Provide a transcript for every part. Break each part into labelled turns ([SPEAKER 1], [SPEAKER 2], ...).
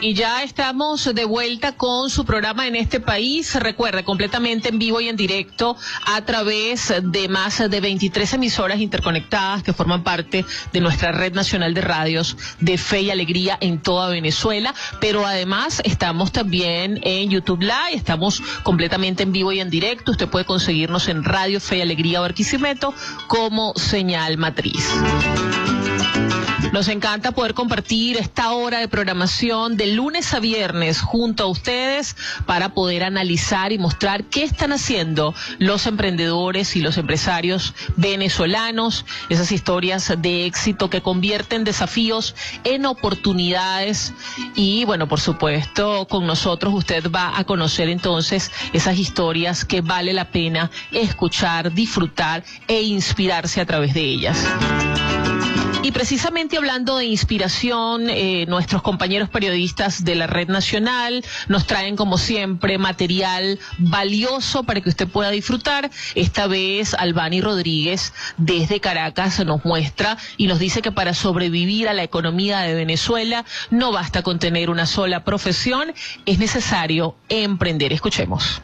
[SPEAKER 1] Y ya estamos de vuelta con su programa En este País. Recuerde, completamente en vivo y en directo a través de más de 23 emisoras interconectadas que forman parte de nuestra red nacional de radios de Fe y Alegría en toda Venezuela. Pero además estamos también en YouTube Live, estamos completamente en vivo y en directo. Usted puede conseguirnos en Radio Fe y Alegría Barquisimeto como señal matriz. Nos encanta poder compartir esta hora de programación de lunes a viernes junto a ustedes para poder analizar y mostrar qué están haciendo los emprendedores y los empresarios venezolanos, esas historias de éxito que convierten desafíos en oportunidades. Y bueno, por supuesto, con nosotros usted va a conocer entonces esas historias que vale la pena escuchar, disfrutar e inspirarse a través de ellas. Y precisamente hablando de inspiración, nuestros compañeros periodistas de la Red Nacional nos traen como siempre material valioso para que usted pueda disfrutar. Esta vez Albany Rodríguez desde Caracas nos muestra y nos dice que para sobrevivir a la economía de Venezuela no basta con tener una sola profesión, es necesario emprender. Escuchemos.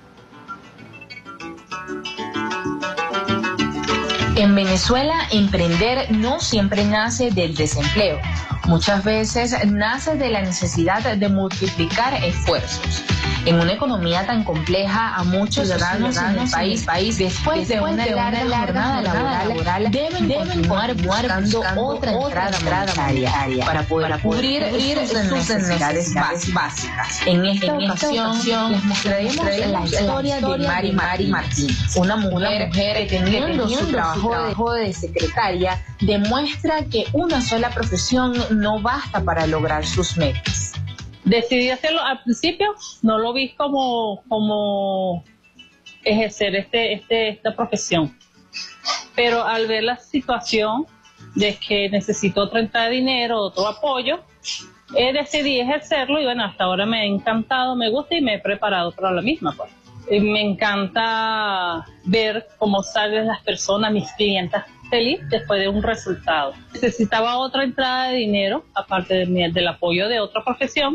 [SPEAKER 2] En Venezuela, emprender no siempre nace del desempleo. Muchas veces nace de la necesidad de multiplicar esfuerzos. En una economía tan compleja, a muchos ciudadanos en el país, después de una larga jornada laboral, deben continuar buscando otra entrada monetaria para poder cubrir sus necesidades básicas. En esta ocasión, les mostraremos la historia de Mari Martínez, una mujer que teniendo su trabajo de secretaria, demuestra que una sola profesión no basta para lograr sus metas.
[SPEAKER 3] Decidí hacerlo. Al principio no lo vi como ejercer esta profesión, pero al ver la situación de que necesito otra entrada de dinero, otro apoyo, decidí ejercerlo y bueno, hasta ahora me ha encantado, me gusta y me he preparado para la misma, pues. Me encanta ver cómo salen las personas, mis clientas, feliz después de un resultado. Necesitaba otra entrada de dinero, aparte del apoyo de otra profesión.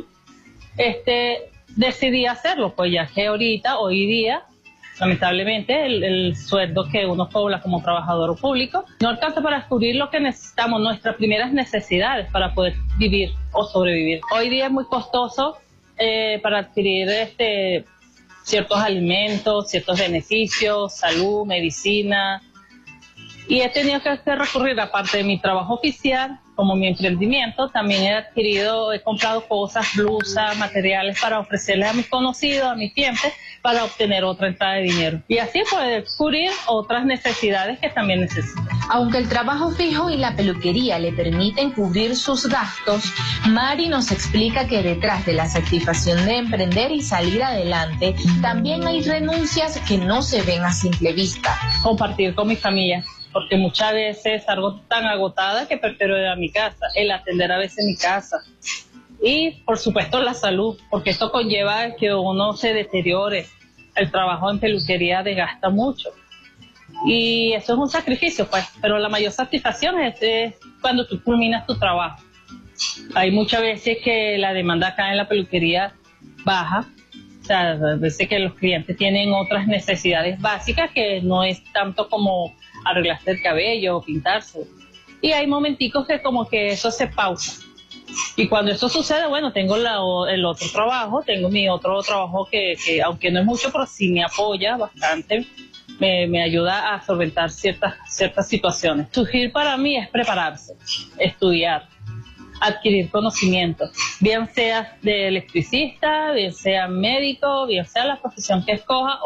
[SPEAKER 3] Decidí hacerlo, pues ya que hoy día, lamentablemente, el sueldo que uno cobra como trabajador público no alcanza para cubrir lo que necesitamos, nuestras primeras necesidades para poder vivir o sobrevivir. Hoy día es muy costoso para adquirir ciertos alimentos, ciertos beneficios, salud, medicina. Y he tenido que recurrir, aparte de mi trabajo oficial, como mi emprendimiento, también he comprado cosas, blusas, materiales para ofrecerles a mis conocidos, a mis clientes, para obtener otra entrada de dinero. Y así poder cubrir otras necesidades que también necesito.
[SPEAKER 2] Aunque el trabajo fijo y la peluquería le permiten cubrir sus gastos, Mari nos explica que detrás de la satisfacción de emprender y salir adelante, también hay renuncias que no se ven a simple vista.
[SPEAKER 3] Compartir con mi familia, porque muchas veces salgo tan agotada que prefiero ir a mi casa, el atender a veces mi casa. Y por supuesto la salud, porque esto conlleva que uno se deteriore. El trabajo en peluquería desgasta mucho. Y eso es un sacrificio, pues, pero la mayor satisfacción es cuando tú culminas tu trabajo. Hay muchas veces que la demanda acá en la peluquería baja, o sea, a veces que los clientes tienen otras necesidades básicas que no es tanto como arreglarse el cabello o pintarse. Y hay momenticos que como que eso se pausa. Y cuando eso sucede, bueno, tengo el otro trabajo, tengo mi otro trabajo que aunque no es mucho, pero sí me apoya bastante, me ayuda a solventar ciertas situaciones. Surgir para mí es prepararse, estudiar, adquirir conocimientos, bien sea de electricista, bien sea médico, bien sea la profesión que escoja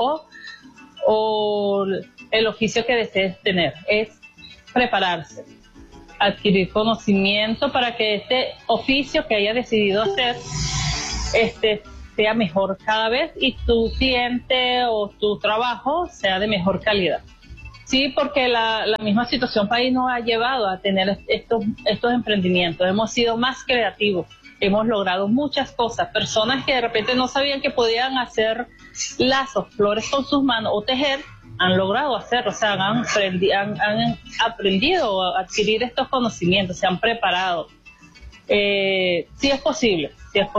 [SPEAKER 3] o el oficio que desees tener. Es prepararse, adquirir conocimiento para que este oficio que haya decidido hacer sea mejor cada vez y tu cliente o tu trabajo sea de mejor calidad. Sí, porque la misma situación país nos ha llevado a tener estos emprendimientos. Hemos sido más creativos, hemos logrado muchas cosas. Personas que de repente no sabían que podían hacer lazos, flores con sus manos o tejer, han logrado hacerlo, o sea, han aprendido a adquirir estos conocimientos, se han preparado. sí es posible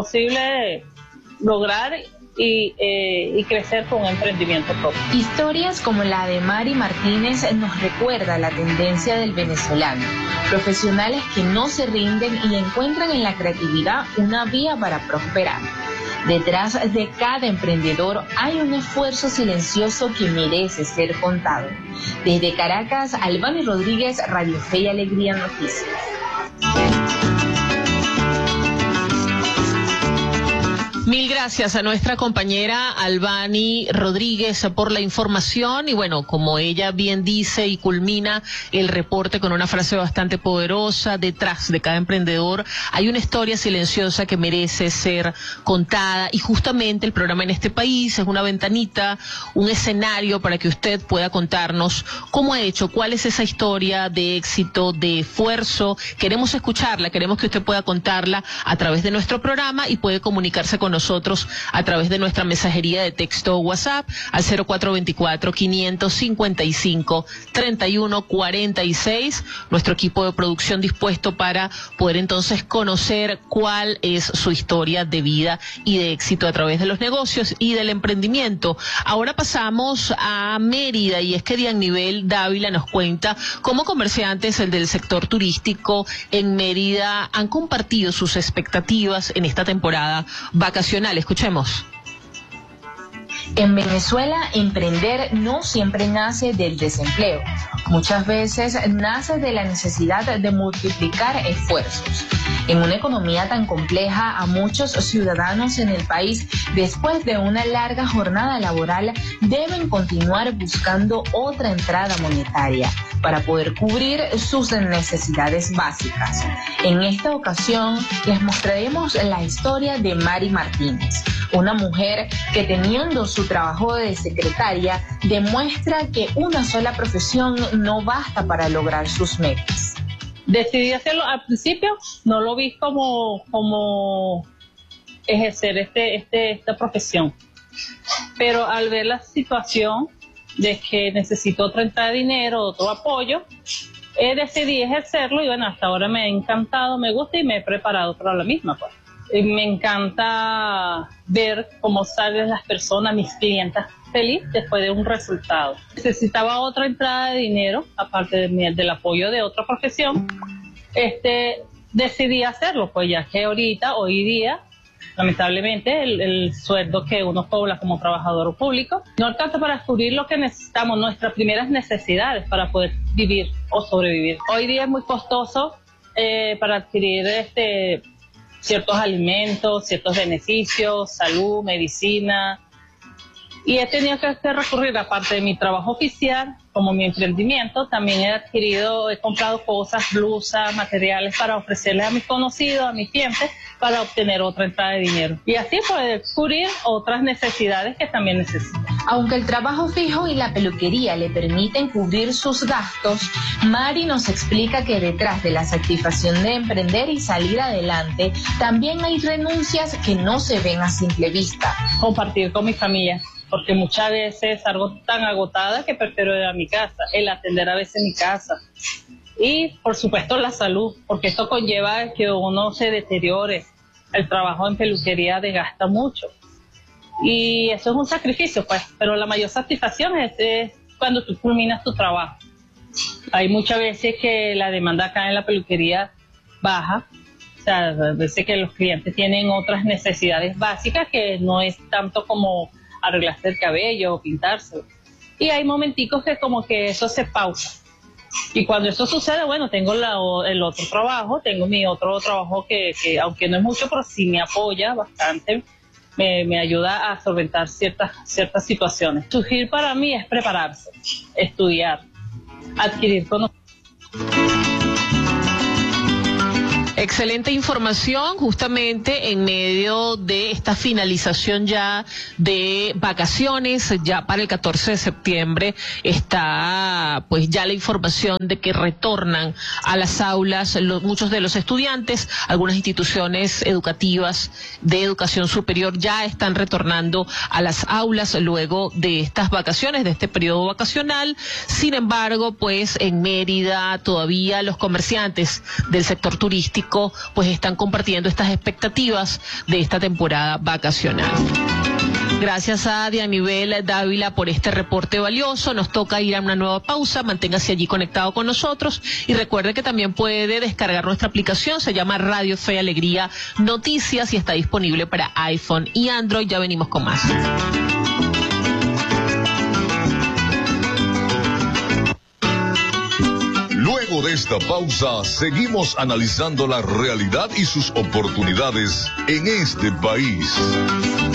[SPEAKER 3] lograr y crecer con un emprendimiento propio.
[SPEAKER 2] Historias como la de Mari Martínez nos recuerda la tendencia del venezolano, profesionales que no se rinden y encuentran en la creatividad una vía para prosperar. Detrás de cada emprendedor hay un esfuerzo silencioso que merece ser contado. Desde Caracas, Albany Rodríguez, Radio Fe y Alegría Noticias.
[SPEAKER 1] Mil gracias a nuestra compañera Albany Rodríguez por la información y bueno, como ella bien dice y culmina el reporte con una frase bastante poderosa, detrás de cada emprendedor hay una historia silenciosa que merece ser contada y justamente el programa En Este País es una ventanita, un escenario para que usted pueda contarnos cómo ha hecho, cuál es esa historia de éxito, de esfuerzo. Queremos escucharla, queremos que usted pueda contarla a través de nuestro programa y puede comunicarse con nosotros a través de nuestra mensajería de texto o WhatsApp al 0424-555-3146. Nuestro equipo de producción dispuesto para poder entonces conocer cuál es su historia de vida y de éxito a través de los negocios y del emprendimiento. Ahora pasamos a Mérida y es que Dianivel Dávila nos cuenta cómo comerciantes del sector turístico en Mérida han compartido sus expectativas en esta temporada vacacional. Escuchemos.
[SPEAKER 2] En Venezuela, emprender no siempre nace del desempleo. Muchas veces nace de la necesidad de multiplicar esfuerzos. En una economía tan compleja, a muchos ciudadanos en el país, después de una larga jornada laboral, deben continuar buscando otra entrada monetaria para poder cubrir sus necesidades básicas. En esta ocasión, les mostraremos la historia de Mari Martínez, una mujer que teniendo su trabajo de secretaria, demuestra que una sola profesión no basta para lograr sus metas.
[SPEAKER 3] Decidí hacerlo al principio, no lo vi como ejercer esta profesión, pero al ver la situación de que necesito otra entrada de dinero, otro apoyo, decidí ejercerlo y bueno, hasta ahora me ha encantado, me gusta y me he preparado para la misma, pues. Me encanta ver cómo salen las personas, mis clientas, feliz después de un resultado. Necesitaba otra entrada de dinero, aparte del apoyo de otra profesión. Decidí hacerlo, pues ya que hoy día, lamentablemente, el sueldo que uno cobra como trabajador público no alcanza para cubrir lo que necesitamos, nuestras primeras necesidades para poder vivir o sobrevivir. Hoy día es muy costoso para adquirir ciertos alimentos, ciertos beneficios, salud, medicina. Y he tenido que recurrir, aparte de mi trabajo oficial, como mi emprendimiento, también he comprado cosas, blusas, materiales para ofrecerles a mis conocidos, a mis clientes, para obtener otra entrada de dinero. Y así poder cubrir otras necesidades que también necesitan.
[SPEAKER 2] Aunque el trabajo fijo y la peluquería le permiten cubrir sus gastos, Mari nos explica que detrás de la satisfacción de emprender y salir adelante, también hay renuncias que no se ven a simple vista.
[SPEAKER 3] Compartir con mi familia, porque muchas veces salgo tan agotada que prefiero ir a mi casa, el atender a veces mi casa. Y por supuesto la salud, porque esto conlleva que uno se deteriore. El trabajo en peluquería desgasta mucho. Y eso es un sacrificio, pues, pero la mayor satisfacción es cuando tú culminas tu trabajo. Hay muchas veces que la demanda acá en la peluquería baja, o sea, a veces que los clientes tienen otras necesidades básicas que no es tanto como arreglarse el cabello o pintarse. Y hay momenticos que como que eso se pausa. Y cuando eso sucede, bueno, tengo el otro trabajo, tengo mi otro trabajo que aunque no es mucho, pero sí me apoya bastante, me ayuda a solventar ciertas situaciones. Surgir para mí es prepararse, estudiar, adquirir conocimiento.
[SPEAKER 1] Excelente información, justamente en medio de esta finalización ya de vacaciones, ya para el 14 de septiembre está pues ya la información de que retornan a las aulas muchos de los estudiantes, algunas instituciones educativas de educación superior ya están retornando a las aulas luego de estas vacaciones, de este periodo vacacional. Sin embargo, pues en Mérida todavía los comerciantes del sector turístico turístico pues están compartiendo estas expectativas de esta temporada vacacional. Gracias a Dianibel Dávila por este reporte valioso. Nos toca ir a una nueva pausa. Manténgase allí conectado con nosotros y recuerde que también puede descargar nuestra aplicación. Se llama Radio Fe y Alegría Noticias y está disponible para iPhone y Android. Ya venimos con más.
[SPEAKER 4] Luego de esta pausa, seguimos analizando la realidad y sus oportunidades en este país.